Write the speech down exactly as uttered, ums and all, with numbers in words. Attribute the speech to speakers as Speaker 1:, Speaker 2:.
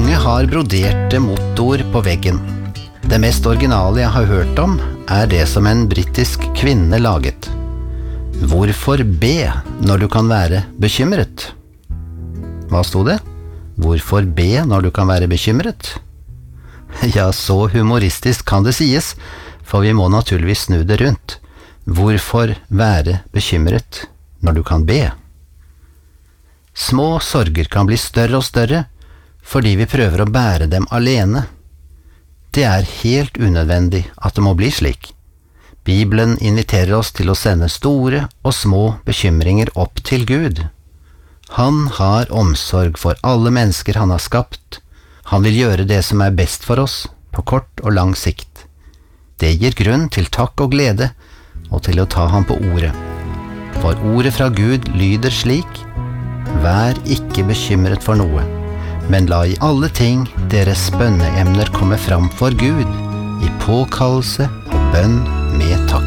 Speaker 1: Mange har broderte mottoer på veggen. Det mest originale jeg har hørt om, er det som en britisk kvinne laget. Hvorfor be når du kan være bekymret? Hva sto det? Hvorfor be når du kan være bekymret? Ja, så humoristisk kan det sies, for vi må naturligvis snu det rundt. Hvorfor være bekymret når du kan be? Små sorger kan bli større og større, fordi vi prøver å bære dem alene. Det er helt unødvendig at det må bli slik. Bibelen inviterer oss til å sende store og små bekymringer opp til Gud. Han har omsorg for alle mennesker han har skapt. Han vil gjøre det som er best for oss, på kort og lang sikt. Det gir grunn til takk og glede, og til å ta ham på ordet. For ordet fra Gud lyder slik: Vær ikke bekymret for noe, men la i alle ting deres bønneemner komme fram for Gud, i påkallelse og bønn med takk.